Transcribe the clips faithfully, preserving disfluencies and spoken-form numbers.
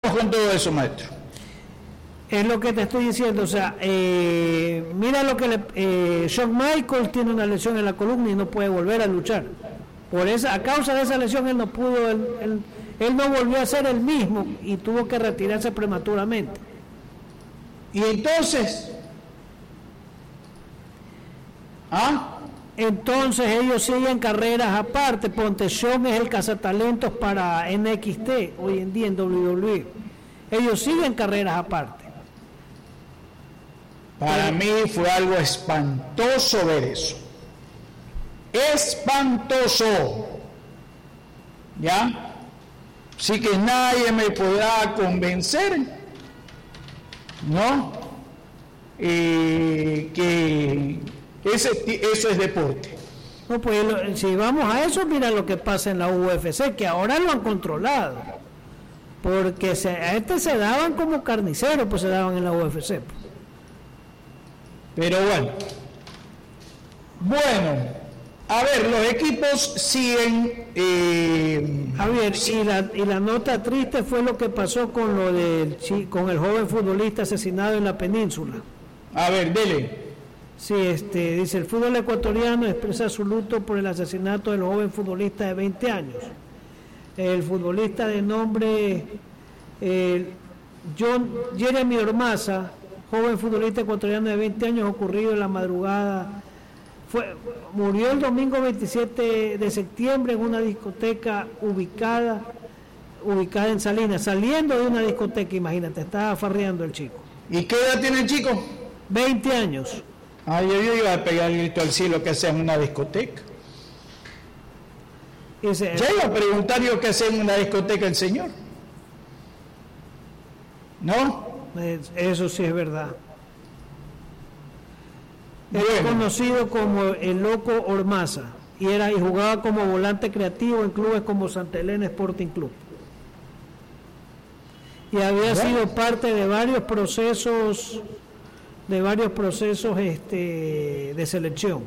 vamos con todo eso, maestro? Es lo que te estoy diciendo, o sea, eh, mira lo que le... Eh, Shawn Michaels tiene una lesión en la columna y no puede volver a luchar. Por esa, a causa de esa lesión él no pudo, él, él, él no volvió a ser el mismo y tuvo que retirarse prematuramente. Y entonces... ¿Ah? Entonces ellos siguen carreras aparte. Ponte, Shawn es el cazatalentos para N X T hoy en día en doble u doble u E. Ellos siguen carreras aparte. Para mí fue algo espantoso ver eso. Espantoso. ¿Ya? Así que nadie me podrá convencer, ¿no? Eh, que ese, eso es deporte. No, pues lo, si vamos a eso, mira lo que pasa en la U F C, que ahora lo han controlado. Porque se, a este se daban como carniceros, pues se daban en la U F C. Pero bueno, bueno, a ver, los equipos siguen... Eh, Javier, y la, y la nota triste fue lo que pasó con lo del con el joven futbolista asesinado en la península. A ver, dele. Sí, este, dice, el fútbol ecuatoriano expresa su luto por el asesinato del joven futbolista de veinte años. El futbolista de nombre eh, John Jeremy Ormaza, joven futbolista ecuatoriano de veinte años, ocurrido en la madrugada, fue, murió el domingo veintisiete de septiembre en una discoteca ubicada ubicada en Salinas, saliendo de una discoteca, imagínate, estaba farreando el chico. ¿Y qué edad tiene el chico? veinte años. Ay, yo, yo iba a pegar el grito al cielo que hacía en una discoteca. Ese, ya iba a preguntar yo qué hacía en una discoteca el señor. ¿No? Eso sí es verdad. Bueno. Es conocido como el Loco Ormaza y era y jugaba como volante creativo en clubes como Santa Elena Sporting Club. Y había bueno. sido parte de varios procesos de varios procesos este, de selección.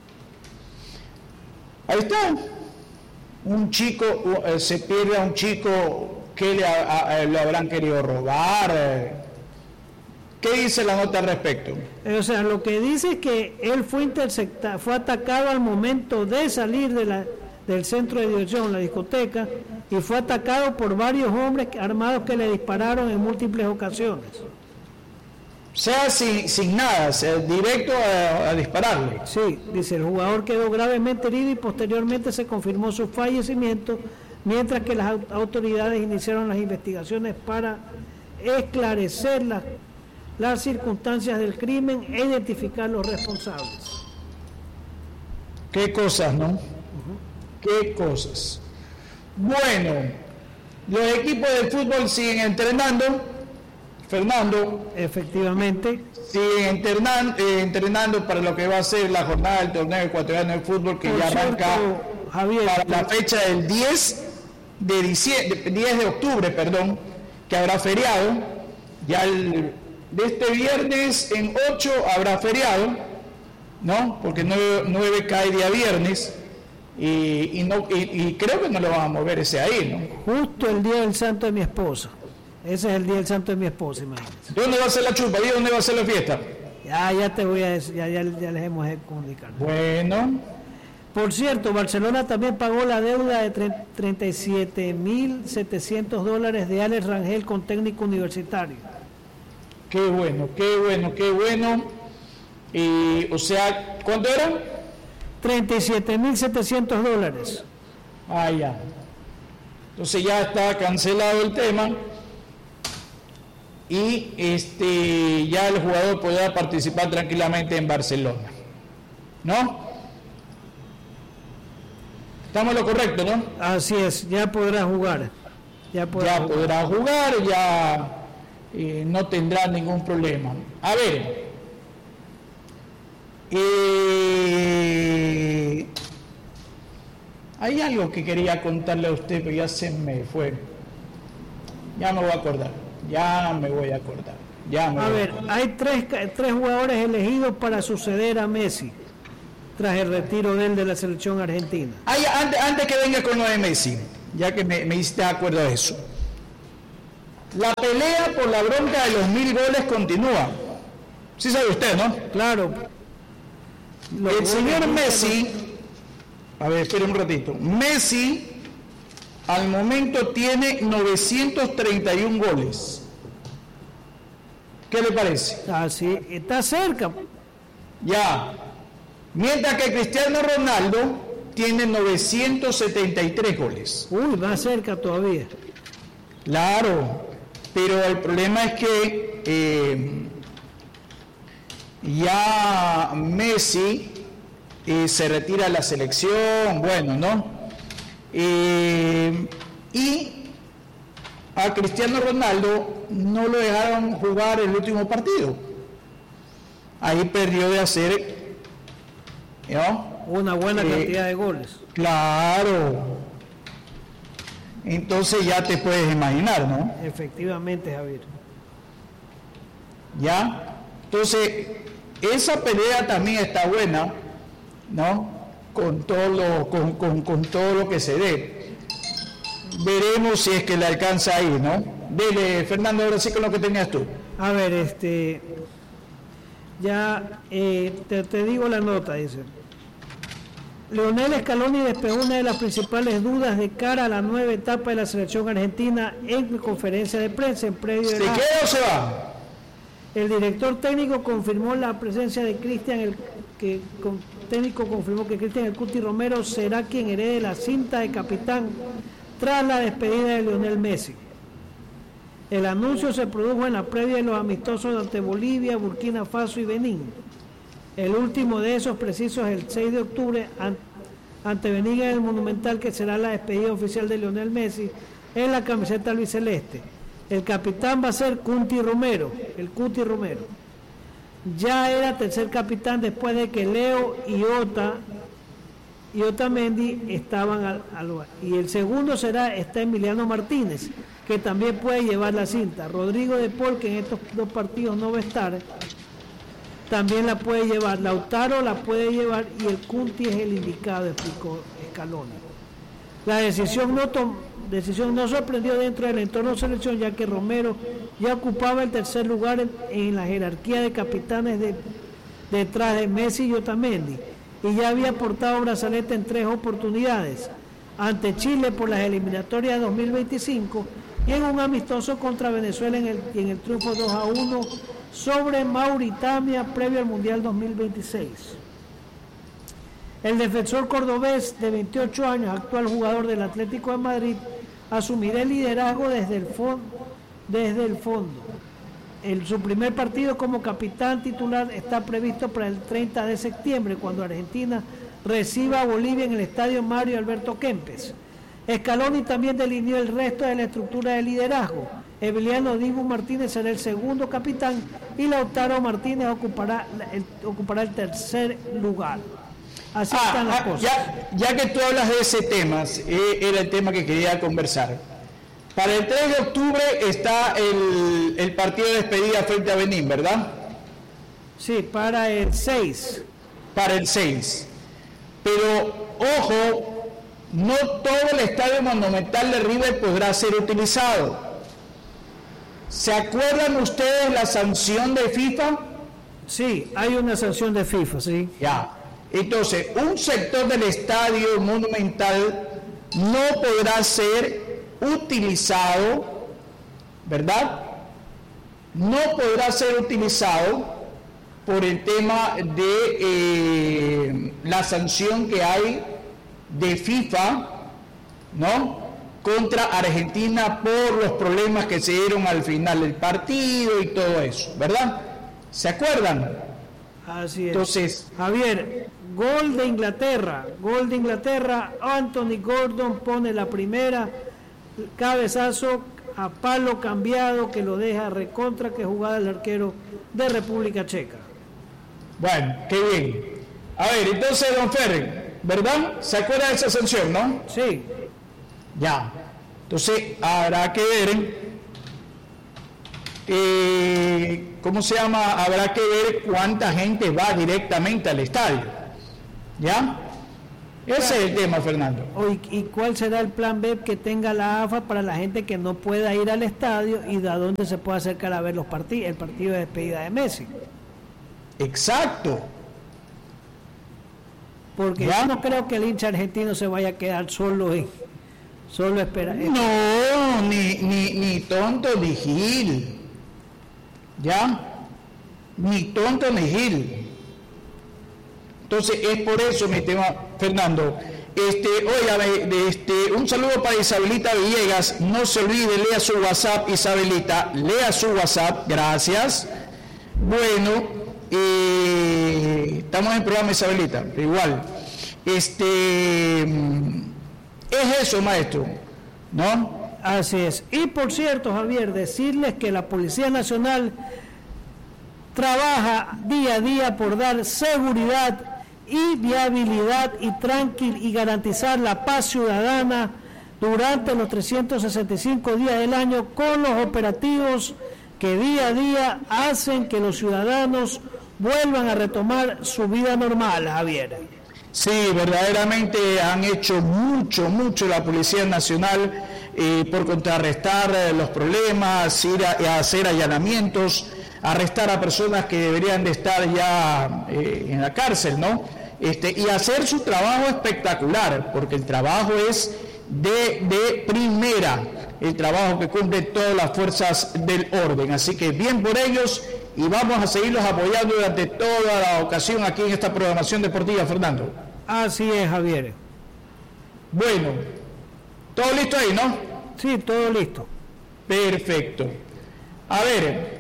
Ahí está. Un chico, uh, se pierde a un chico que le a, a, lo habrán querido robar. ¿Qué dice la nota al respecto? O sea, lo que dice es que él fue interceptado, fue atacado al momento de salir de la, del centro de diversión, la discoteca, y fue atacado por varios hombres armados que le dispararon en múltiples ocasiones. O sea, sin, sin nada, sea, directo a, a dispararle. Sí, dice, el jugador quedó gravemente herido y posteriormente se confirmó su fallecimiento, mientras que las autoridades iniciaron las investigaciones para esclarecer las, las circunstancias del crimen e identificar los responsables. Qué cosas, ¿no? Uh-huh. Qué cosas. Bueno, los equipos de fútbol siguen entrenando. Fernando, efectivamente, siguen entrenan, eh, entrenando para lo que va a ser la jornada del torneo ecuatoriano de fútbol que Por ya cierto, arranca Javier, para la fecha del diez de diciembre, diez de octubre, perdón, que habrá feriado. Ya el, de este viernes en ocho habrá feriado, ¿no? Porque nueve cae día viernes y, y, no, y, y creo que no lo van a mover ese ahí, ¿no? Justo el día del santo de mi esposa. Ese es el día del santo de mi esposa, imagínate. ¿Dónde va a ser la chupa? ¿Y dónde va a ser la fiesta? Ya, ya te voy a decir, ya, ya, ya les hemos comunicado. Bueno. Por cierto, Barcelona también pagó la deuda de treinta y siete mil setecientos dólares de Alex Rangel con técnico universitario. Qué bueno, qué bueno, qué bueno. Y, o sea, ¿cuánto eran? treinta y siete mil setecientos dólares. Ah, ya. Entonces ya está cancelado el tema. Y este ya el jugador podrá participar tranquilamente en Barcelona, ¿no? Estamos en lo correcto, ¿no? Así es, ya podrá jugar. Ya podrá, ya jugar. podrá jugar, ya eh, no tendrá ningún problema. A ver, eh, hay algo que quería contarle a usted, pero ya se me fue. Ya me voy a acordar. Ya me voy a acordar. Ya me a ver, a hay tres, tres jugadores elegidos para suceder a Messi tras el retiro de él de la selección argentina. Ay, antes, antes que venga con lo de Messi, ya que me, me hiciste acuerdo de eso. La pelea por la bronca de los mil goles continúa. Sí sabe usted, ¿no? Claro. Los el señor Messi, a ver, espere un ratito. Messi al momento tiene novecientos treinta y uno goles. ¿Qué le parece? Ah, sí, está cerca. Ya. Mientras que Cristiano Ronaldo tiene novecientos setenta y tres goles. Uy, más cerca todavía. Claro, pero el problema es que eh, ya Messi eh, se retira de la selección, bueno, ¿no? Eh, y a Cristiano Ronaldo no lo dejaron jugar el último partido. Ahí perdió de hacer, ¿no? Una buena eh, cantidad de goles. Claro. Entonces ya te puedes imaginar, ¿no? Efectivamente, Javier. ¿Ya? Entonces, esa pelea también está buena, ¿no? Con todo lo, con, con, con todo lo que se dé. Veremos si es que le alcanza ahí, ¿no? Dele, Fernando, ahora sí con lo que tenías tú. A ver, este... Ya, eh, te, te digo la nota, dice. Leonel Scaloni despejó una de las principales dudas de cara a la nueva etapa de la selección argentina en conferencia de prensa en previo de ¿Se la... queda o se va? El director técnico confirmó la presencia de Cristian, el que con, técnico confirmó que Cristian El Cuti Romero será quien herede la cinta de capitán tras la despedida de Lionel Messi. El anuncio se produjo en la previa de los amistosos ante Bolivia, Burkina Faso y Benín. El último de esos precisos el seis de octubre ante Benín en el Monumental, que será la despedida oficial de Lionel Messi en la camiseta albiceleste. El capitán va a ser Cuti Romero, el Cuti Romero. Ya era tercer capitán después de que Leo y Ota y Otamendi estaban al, al y el segundo será está Emiliano Martínez, que también puede llevar la cinta. Rodrigo de Paul, que en estos dos partidos no va a estar, también la puede llevar. Lautaro la puede llevar y el Cuti es el indicado, explicó Scaloni. La decisión no, tom, decisión no sorprendió dentro del entorno de selección, ya que Romero ya ocupaba el tercer lugar en, en la jerarquía de capitanes de, detrás de Messi y Otamendi, y ya había portado brazalete en tres oportunidades, ante Chile por las eliminatorias de dos mil veinticinco y en un amistoso contra Venezuela en el, en el triunfo dos a uno sobre Mauritania previo al Mundial dos mil veintiséis. El defensor cordobés de veintiocho años, actual jugador del Atlético de Madrid, asumirá el liderazgo desde el fondo. Desde el fondo. El, su primer partido como capitán titular está previsto para el treinta de septiembre, cuando Argentina reciba a Bolivia en el estadio Mario Alberto Kempes. Scaloni también delineó el resto de la estructura de liderazgo. Emiliano Dibu Martínez será el segundo capitán y Lautaro Martínez ocupará el, ocupará el tercer lugar. Así ah, están las ah, cosas. Ya, ya que tú hablas de ese tema, eh, era el tema que quería conversar. Para el tres de octubre está el, el partido de despedida frente a Benín, ¿verdad? Sí, para el seis. Para el seis. Pero, ojo, no todo el estadio Monumental de River podrá ser utilizado. ¿Se acuerdan ustedes la sanción de FIFA? Sí, hay una sanción de FIFA, sí. Ya. Entonces, un sector del estadio Monumental no podrá ser utilizado, ¿verdad? No podrá ser utilizado por el tema de eh, la sanción que hay de FIFA, ¿no?, contra Argentina por los problemas que se dieron al final del partido y todo eso, ¿verdad? ¿Se acuerdan? Así es. Entonces, Javier, gol de Inglaterra, gol de Inglaterra, Anthony Gordon pone la primera, cabezazo a palo cambiado que lo deja recontra que jugada el arquero de República Checa. Bueno, qué bien. A ver, entonces, don Ferri, ¿verdad? ¿Se acuerda de esa sanción, no? Sí. Ya. Entonces, habrá que ver, eh, ¿cómo se llama? Habrá que ver cuánta gente va directamente al estadio. ¿Ya? Ese es el tema, Fernando. ¿Y cuál será el plan B que tenga la A F A para la gente que no pueda ir al estadio y de dónde se pueda acercar a ver los partidos, el partido de despedida de Messi? Exacto. Porque ¿ya? Yo no creo que el hincha argentino se vaya a quedar solo y solo esperar. No, ni, ni, ni tonto ni gil. ¿Ya? Ni tonto ni gil. Entonces es por eso mi tema, Fernando. Este, oiga, este, un saludo para Isabelita Villegas. No se olvide, lea su WhatsApp, Isabelita. Lea su WhatsApp, gracias. Bueno, eh, estamos en el programa, Isabelita, igual. Este, es eso, maestro, ¿no? Así es. Y por cierto, Javier, decirles que la Policía Nacional trabaja día a día por dar seguridad y viabilidad y tranquil y garantizar la paz ciudadana durante los trescientos sesenta y cinco días del año con los operativos que día a día hacen que los ciudadanos vuelvan a retomar su vida normal, Javier. Sí, verdaderamente han hecho mucho, mucho la Policía Nacional eh, por contrarrestar eh, los problemas, ir a, a hacer allanamientos, arrestar a personas que deberían de estar ya eh, en la cárcel, ¿no? Este, y hacer su trabajo espectacular, porque el trabajo es de, de primera, el trabajo que cumplen todas las fuerzas del orden. Así que bien por ellos y vamos a seguirlos apoyando durante toda la ocasión aquí en esta programación deportiva, Fernando. Así es, Javier. Bueno, ¿todo listo ahí, no? Sí, todo listo. Perfecto. A ver,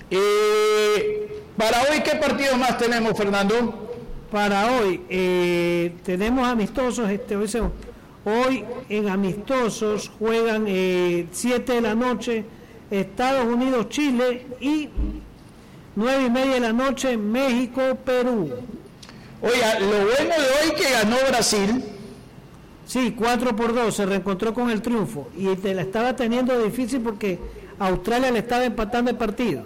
eh, para hoy, ¿qué partidos más tenemos, Fernando? Para hoy, eh, tenemos amistosos, este, hoy, se, hoy en amistosos juegan eh, siete de la noche Estados Unidos, Chile y nueve y media de la noche México, Perú. Oiga, lo bueno de hoy que ganó Brasil. Sí, cuatro por dos, se reencontró con el triunfo y te la estaba teniendo difícil porque Australia le estaba empatando el partido.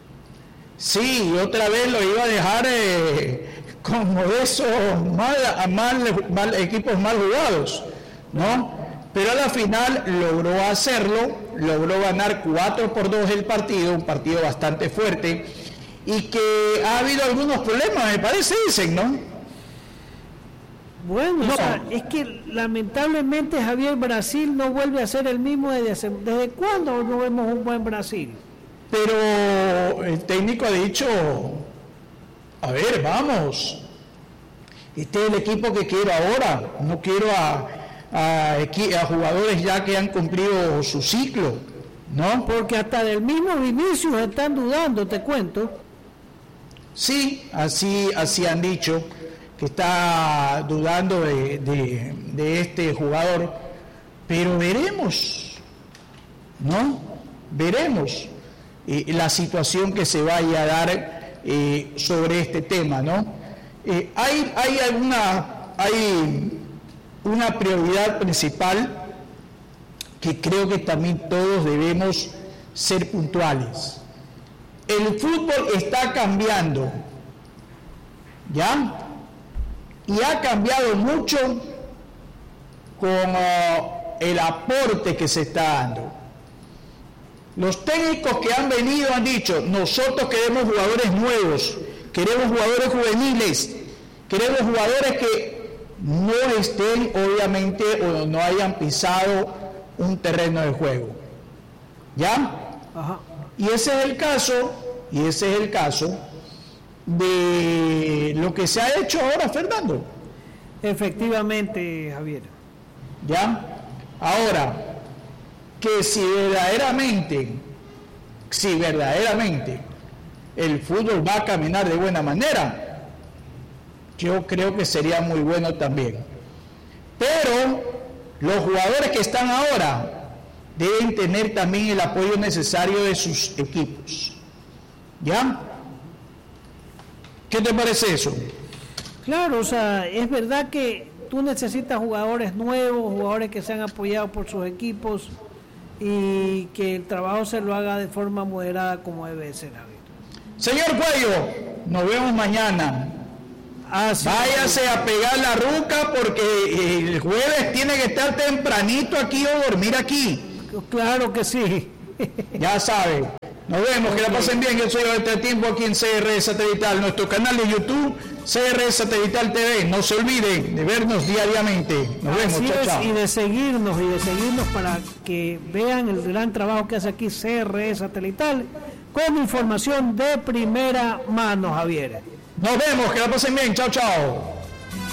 Sí, otra vez lo iba a dejar eh, como de esos mal, mal, mal, equipos mal jugados, ¿no? Pero a la final logró hacerlo, logró ganar cuatro por dos el partido, un partido bastante fuerte, y que ha habido algunos problemas, me parece, dicen, ¿no? Bueno, no. O sea, es que lamentablemente, Javier, Brasil no vuelve a ser el mismo desde hace, ¿desde cuándo no vemos un buen Brasil? Pero el técnico ha dicho, a ver, vamos, este es el equipo que quiero ahora, no quiero a, a, a jugadores ya que han cumplido su ciclo, ¿no? Porque hasta del mismo Vinicius están dudando, te cuento. Sí, así, así han dicho, que está dudando de, de, de este jugador, pero veremos, ¿no? Veremos eh, la situación que se vaya a dar eh, sobre este tema, ¿no? Eh, hay, hay alguna, hay una prioridad principal que creo que también todos debemos ser puntuales. El fútbol está cambiando, ¿ya? Y ha cambiado mucho con uh, el aporte que se está dando. Los técnicos que han venido han dicho, nosotros queremos jugadores nuevos, queremos jugadores juveniles, queremos jugadores que no estén, obviamente, o no hayan pisado un terreno de juego. ¿Ya? Ajá. Y ese es el caso, y ese es el caso de lo que se ha hecho ahora, Fernando. Efectivamente, Javier. ¿Ya? Ahora, que si verdaderamente, si verdaderamente el fútbol va a caminar de buena manera, yo creo que sería muy bueno también. Pero los jugadores que están ahora deben tener también el apoyo necesario de sus equipos. ¿Ya? ¿Qué te parece eso? Claro, o sea, es verdad que tú necesitas jugadores nuevos, jugadores que sean apoyados por sus equipos y que el trabajo se lo haga de forma moderada como debe ser, Javier. Señor Cuello, nos vemos mañana. Así Váyase es. a pegar la ruca porque el jueves tiene que estar tempranito aquí o dormir aquí. Claro que sí. Ya sabe. Nos vemos, que la pasen bien. Yo soy este tiempo aquí en C R Satelital, nuestro canal de YouTube, C R Satelital T V. No se olviden de vernos diariamente. Nos vemos, Así chao, es, chao. y de seguirnos, y de seguirnos para que vean el gran trabajo que hace aquí C R Satelital, con información de primera mano, Javier. Nos vemos, que la pasen bien. Chao, chao.